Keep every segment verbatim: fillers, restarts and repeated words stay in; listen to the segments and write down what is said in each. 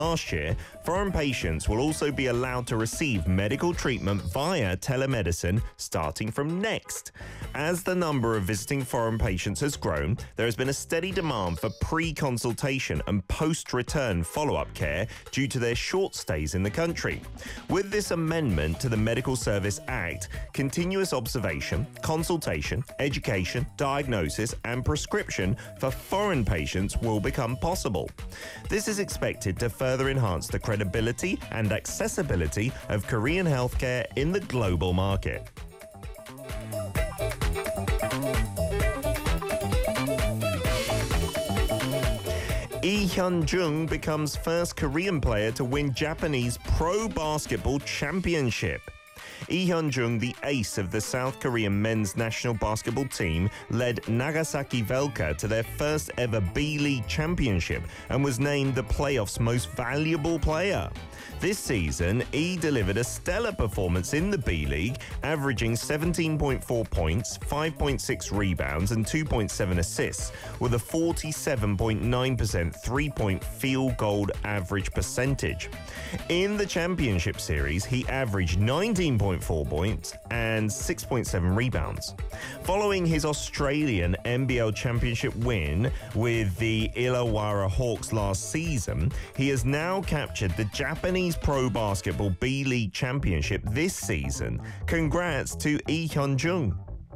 Last year, foreign patients will also be allowed to receive medical treatment via telemedicine starting from next. As the number of visiting foreign patients has grown, there has been a steady demand for pre-consultation and post-return follow-up care due to their short stays in the country. With this amendment to the Medical Service Act, continuous observation, consultation, education, diagnosis and prescription for foreign patients will become possible. This is expected to further further enhance the credibility and accessibility of Korean healthcare in the global market. Lee Hyun-jung becomes first Korean player to win Japanese Pro Basketball Championship. Lee Hyun-jung, the ace of the South Korean men's national basketball team, led Nagasaki Velka to their first ever B-League championship and was named the playoff's most valuable player. This season, E delivered a stellar performance in the B-League, averaging seventeen point four points, five point six rebounds and two point seven assists, with a forty-seven point nine percent three-point field goal average percentage. In the championship series, he averaged nineteen point four points and six point seven rebounds. Following his Australian N B L championship win with the Illawarra Hawks last season, he has now captured the Japanese Pro Basketball B-League Championship this season. Congrats to Lee Hyun-jung.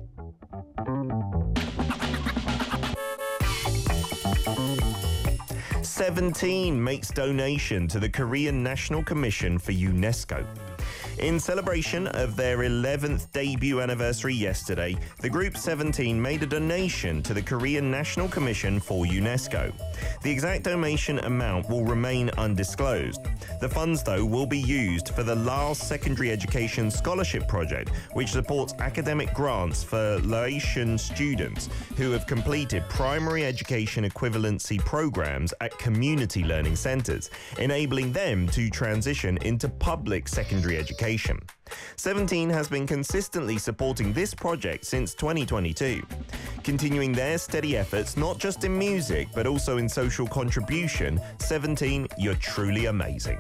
Seventeen makes donation to the Korean National Commission for UNESCO. In celebration of their eleventh debut anniversary yesterday, the group Seventeen made a donation to the Korean National Commission for UNESCO. The exact donation amount will remain undisclosed. The funds, though, will be used for the Lal Secondary Education Scholarship Project, which supports academic grants for Laotian students who have completed primary education equivalency programs at community learning centres, enabling them to transition into public secondary education. Seventeen has been consistently supporting this project since twenty twenty-two, continuing their steady efforts not just in music but also in social contribution. Seventeen, you're truly amazing.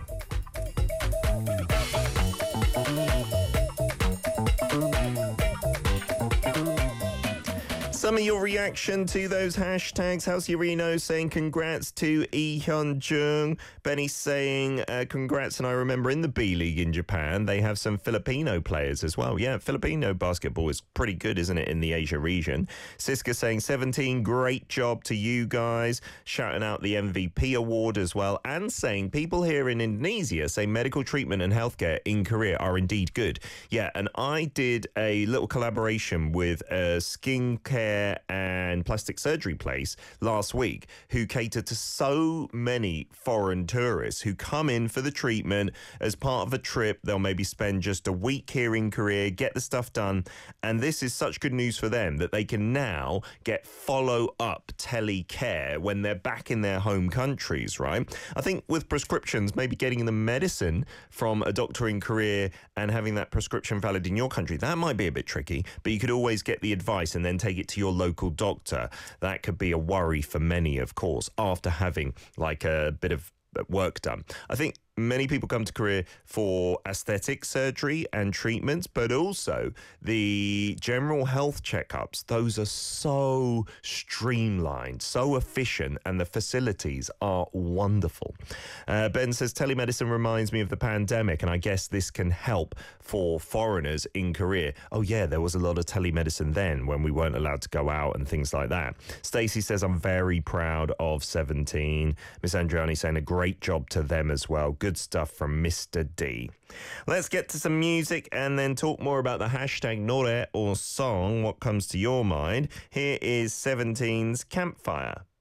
Some of your reaction to those hashtags. Halsey saying congrats to Lee Hyun-jung. Benny saying uh, congrats, and I remember in the B-League in Japan, they have some Filipino players as well. Yeah, Filipino basketball is pretty good, isn't it, in the Asia region? Siska saying seventeen, great job to you guys. Shouting out the M V P award as well, and saying people here in Indonesia say medical treatment and healthcare in Korea are indeed good. Yeah, and I did a little collaboration with a skincare and plastic surgery place last week who cater to so many foreign tourists who come in for the treatment as part of a trip. They'll maybe spend just a week here in Korea, get the stuff done, and this is such good news for them that they can now get follow-up telecare when they're back in their home countries, right? I think with prescriptions, maybe getting the medicine from a doctor in Korea and having that prescription valid in your country, that might be a bit tricky, but you could always get the advice and then take it to your local doctor. That could be a worry for many, of course, after having like a bit of work done. I think many people come to Korea for aesthetic surgery and treatments, but also the general health checkups. Those are so streamlined, so efficient, and the facilities are wonderful. Uh, Ben says, telemedicine reminds me of the pandemic, and I guess this can help for foreigners in Korea. Oh yeah, there was a lot of telemedicine then when we weren't allowed to go out and things like that. Stacey says, I'm very proud of Seventeen. Miss Andriani saying a great job to them as well. Good stuff from Mister D. Let's get to some music and then talk more about the hashtag 노래 or song. What comes to your mind? Here is Seventeen's Campfire.